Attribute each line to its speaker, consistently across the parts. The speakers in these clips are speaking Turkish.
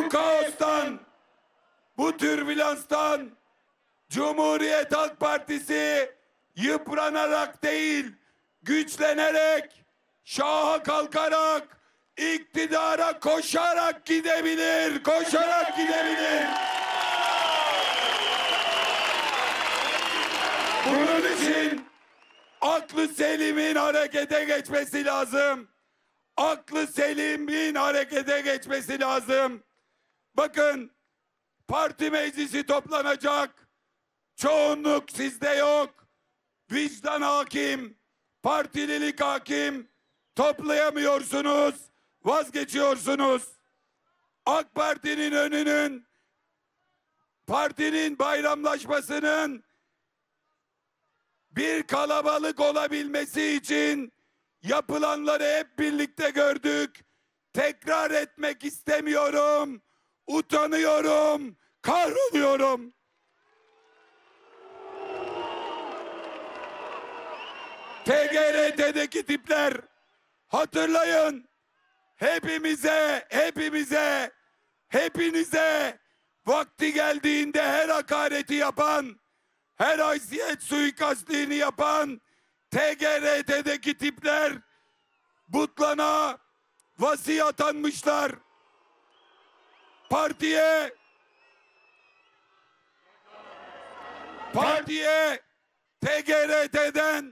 Speaker 1: Bu kaostan, bu türbülanstan Cumhuriyet Halk Partisi yıpranarak değil, güçlenerek, şaha kalkarak, iktidara koşarak gidebilir, koşarak gidebilir. Bunun için aklı selimin harekete geçmesi lazım. Aklı selimin harekete geçmesi lazım. Bakın, parti meclisi toplanacak. Çoğunluk sizde yok. Vicdan hakim, partililik hakim. Toplayamıyorsunuz, vazgeçiyorsunuz. AK Parti'nin önünün, partinin bayramlaşmasının bir kalabalık olabilmesi için yapılanları hep birlikte gördük. Tekrar etmek istemiyorum. Utanıyorum, kahroluyorum. TGRT'deki tipler, hatırlayın, hepinize vakti geldiğinde her hakareti yapan, her haysiyet suikastliğini yapan TGRT'deki tipler Butlan'a vasi atanmışlar. Partiye TGRT'den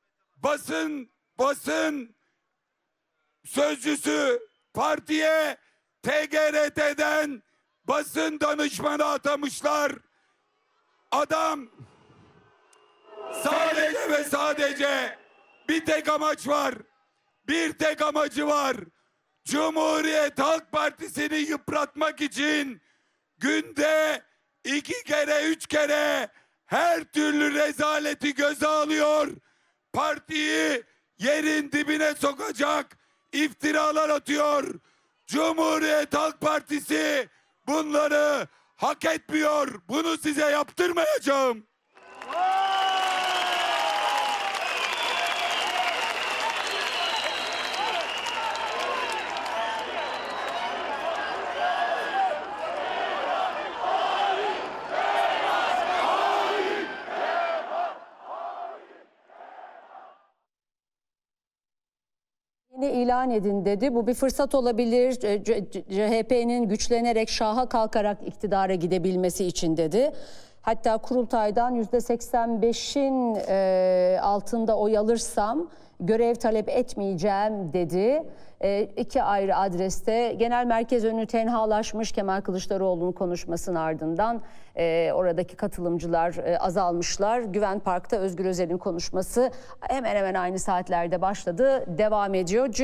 Speaker 1: basın sözcüsü, partiye TGRT'den basın danışmanı atamışlar. Adam sadece ve sadece bir tek amaç var. Bir tek amacı var. Cumhuriyet Halk Partisi'ni yıpratmak için günde 2 kere 3 kere her türlü rezaleti göze alıyor. Partiyi yerin dibine sokacak iftiralar atıyor. Cumhuriyet Halk Partisi bunları hak etmiyor. Bunu size yaptırmayacağım.
Speaker 2: İlan edin dedi. Bu bir fırsat olabilir. CHP'nin güçlenerek, şaha kalkarak iktidara gidebilmesi için dedi. Hatta kurultaydan %85'in altında oy alırsam görev talep etmeyeceğim dedi. İki ayrı adreste genel merkez önü tenhalaşmış. Kemal Kılıçdaroğlu'nun konuşmasının ardından oradaki katılımcılar azalmışlar. Güven Park'ta Özgür Özel'in konuşması hemen hemen aynı saatlerde başladı, devam ediyor.